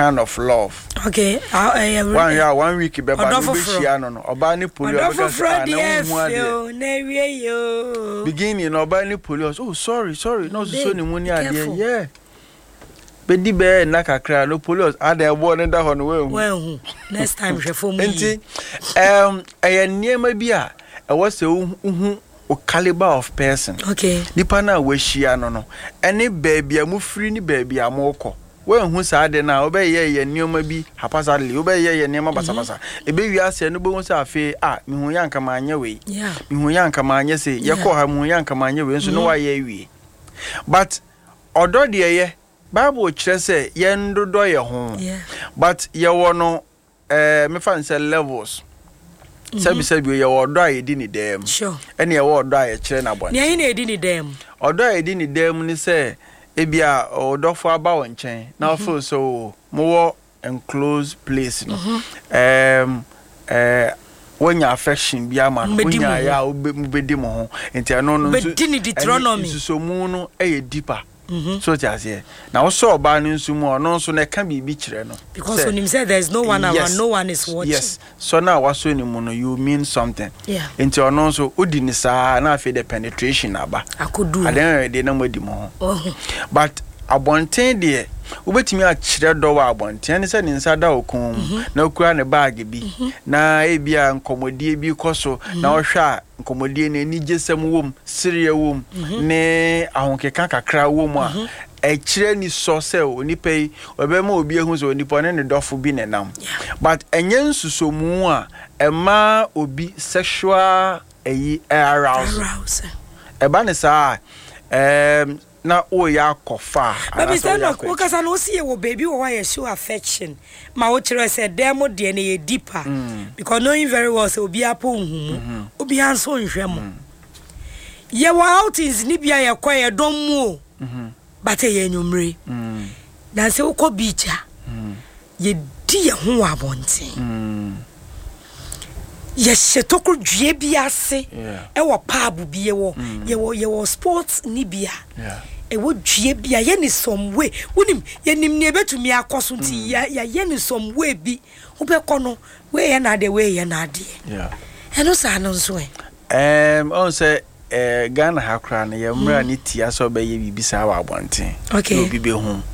kind of love. Okay. 1 week be ba no be hia no oba ni polio because beginning oba ni polio oh sorry no so ni mu ni ade yeah bedi be na kakra no polio ada ebo ne da ho no we next time hwefo mu enti niema bi a was se hu o caliber of person. Okay. Nipa na we hia no ene baby amufiri ni baby amoko we hu sa de na obeye nioma bi hapasadly obeye niema basabasa ebe wi ase no be hu sa afi mi hu yanka manya we mi hu yanka manya se ye ko ha mu yanka manya we nso no wa ye wi but odo de ye Bible kire say ye ndodo ye ho but ye wo no me fan say levels sabi ye wo do aye di ni dem sure ene ye wo do aye kire na bon ne edi ni dem odo aye di ni dem ni say ebia odofo aba won chen na feel so more enclosed place no when your affection be ama no when ya obedi mo ho enti ano no so mu no e deeper so just here now so oba no nsu mu no so na ka bibi kire no because when him said there's no one around no one is watching yes so now waso ni mu no you mean something enti ono so odi ni sa na afi the penetration aba akodu aden de na modi mo but abonten de ubetimi a kire do wa abonten ne se ni nsa da okun na okura ne bag bi na ebia nkomodie bi koso na ohwa nkomodie ne ni jesem wom siriye wom ne ahonkeka kakra wom a kire ni so se onipa yi obema obi ehun so onipa ne dofo bi ne nam but enye nsusomu a ema obi sexual arousal eba ne sa na o ya kofa baby stand up wo kasa no see wo baby wo why show affection ma wo kire say demo de na ye deeper because knowing very well say obi apo humu obi anso nhwem ye wo outings ni bia ye koye dom mu but ye nyumre na say wo ko beach ye di ye ho abonten ye shetoko due bi ase e wo pub bi ye wo sports ni bia e wo due bia ye ni some way wonim ye nim ne betumi akoso nti ya ye ni some way bi wo be kono we ye na de we ye na de eno sa no so on say Ghana hakra na ye mra ni tia so be ye bibisa wa abonten okay obi be hu